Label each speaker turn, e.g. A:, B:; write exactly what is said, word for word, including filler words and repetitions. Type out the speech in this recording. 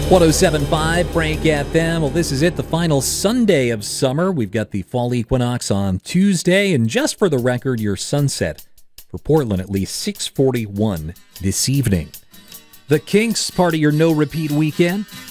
A: one oh seven point five Frank F M. Well, this is it, the final Sunday of summer. We've got the fall equinox on Tuesday, and just for the record, your sunset for Portland at least six forty-one this evening. The Kinks, part of your no-repeat weekend.